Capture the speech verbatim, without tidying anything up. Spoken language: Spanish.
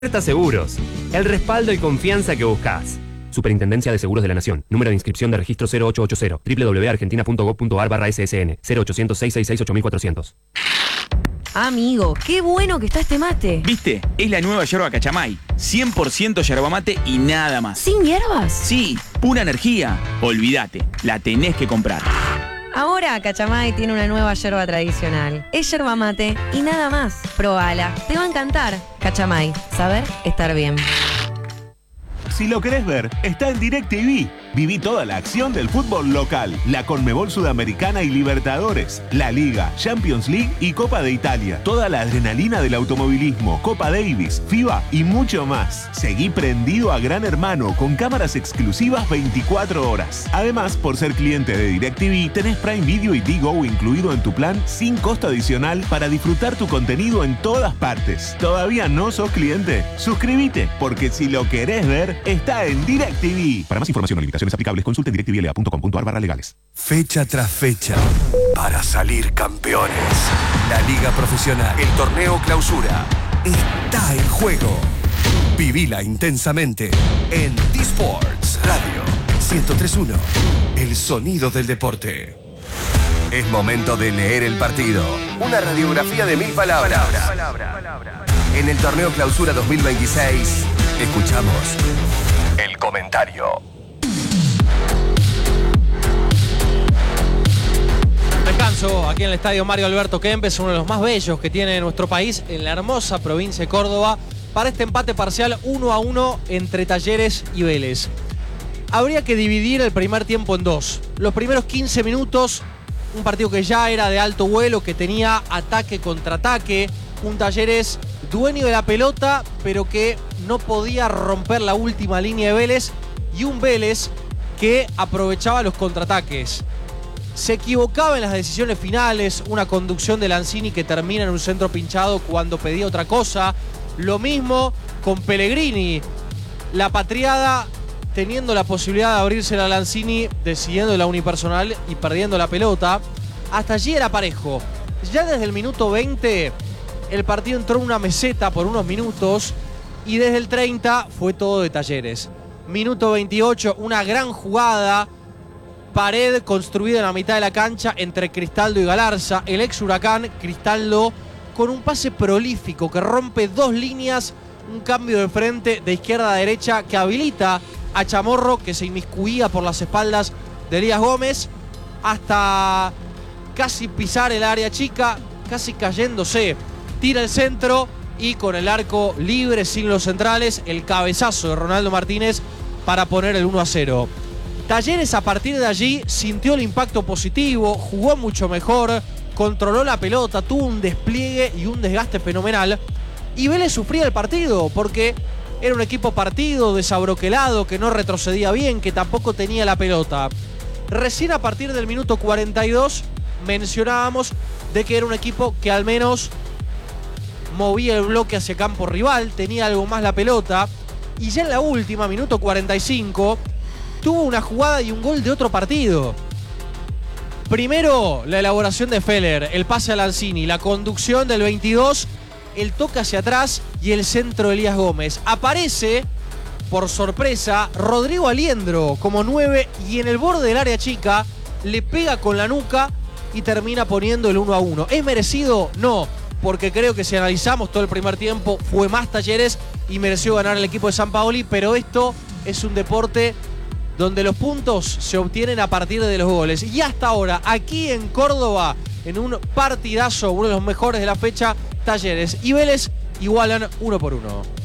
Alerta Seguros, el respaldo y confianza que buscas. Superintendencia de Seguros de la Nación. Número de inscripción de registro cero ocho ocho cero. doble u doble u doble u punto argentina punto gob punto ar barra ese ese ene. cero ochocientos, seiscientos sesenta y seis, ocho mil cuatrocientos. Amigo, qué bueno que está este mate. ¿Viste? Es la nueva yerba Cachamay. cien por ciento yerba mate y nada más. ¿Sin hierbas? Sí, pura energía. Olvídate, la tenés que comprar. Ahora Cachamay tiene una nueva yerba tradicional. Es yerba mate y nada más. Probala, te va a encantar. Cachamay, saber estar bien. Si lo querés ver, está en DirecTV. Viví toda la acción del fútbol local, la Conmebol Sudamericana y Libertadores, la Liga, Champions League y Copa de Italia. Toda la adrenalina del automovilismo, Copa Davis, FIBA y mucho más. Seguí prendido a Gran Hermano con cámaras exclusivas veinticuatro horas. Además, por ser cliente de DirecTV, tenés Prime Video y Digo incluido en tu plan sin costo adicional para disfrutar tu contenido en todas partes. ¿Todavía no sos cliente? Suscríbete, porque si lo querés ver, está en DirecTV. Para más información o limitaciones aplicables, consulte directivl a punto com punto ar barra legales. Fecha tras fecha, para salir campeones. La Liga Profesional, el Torneo Clausura, está en juego. Vivila intensamente en D-Sports Radio ciento tres punto uno, el sonido del deporte. Es momento de leer el partido. Una radiografía de mil palabras. En el Torneo Clausura dos mil veintiséis, escuchamos el comentario. Descanso aquí en el estadio Mario Alberto Kempes, uno de los más bellos que tiene nuestro país, en la hermosa provincia de Córdoba, para este empate parcial uno a uno entre Talleres y Vélez. Habría que dividir el primer tiempo en dos. Los primeros quince minutos, un partido que ya era de alto vuelo, que tenía ataque contra ataque, un Talleres dueño de la pelota, pero que no podía romper la última línea de Vélez, y un Vélez que aprovechaba los contraataques. Se equivocaba en las decisiones finales, una conducción de Lanzini que termina en un centro pinchado cuando pedía otra cosa. Lo mismo con Pellegrini, la patriada teniendo la posibilidad de abrirse a Lanzini, decidiendo la unipersonal y perdiendo la pelota. Hasta allí era parejo. Ya desde el minuto veinte el partido entró en una meseta por unos minutos y desde el treinta fue todo de Talleres. Minuto veintiocho, una gran jugada. Pared construida en la mitad de la cancha entre Cristaldo y Galarza. El ex Huracán, Cristaldo, con un pase prolífico que rompe dos líneas, un cambio de frente de izquierda a derecha que habilita a Chamorro, que se inmiscuía por las espaldas de Elías Gómez, hasta casi pisar el área chica, casi cayéndose. Tira el centro y con el arco libre, sin los centrales, el cabezazo de Ronaldo Martínez para poner el uno a cero. Talleres a partir de allí sintió el impacto positivo, jugó mucho mejor, controló la pelota, tuvo un despliegue y un desgaste fenomenal. Y Vélez sufría el partido porque era un equipo partido, desabroquelado, que no retrocedía bien, que tampoco tenía la pelota. Recién a partir del minuto cuarenta y dos mencionábamos de que era un equipo que al menos movía el bloque hacia campo rival, tenía algo más la pelota. Y ya en la última, minuto cuarenta y cinco... tuvo una jugada y un gol de otro partido. Primero, la elaboración de Feller, el pase a Lanzini, la conducción del veintidós, el toque hacia atrás y el centro de Elías Gómez. Aparece, por sorpresa, Rodrigo Aliendro como nueve y en el borde del área chica le pega con la nuca y termina poniendo el uno a uno. ¿Es merecido? No, porque creo que si analizamos todo el primer tiempo fue más Talleres y mereció ganar el equipo de Sampaoli, pero esto es un deporte donde los puntos se obtienen a partir de los goles. Y hasta ahora, aquí en Córdoba, en un partidazo, uno de los mejores de la fecha, Talleres y Vélez igualan uno por uno.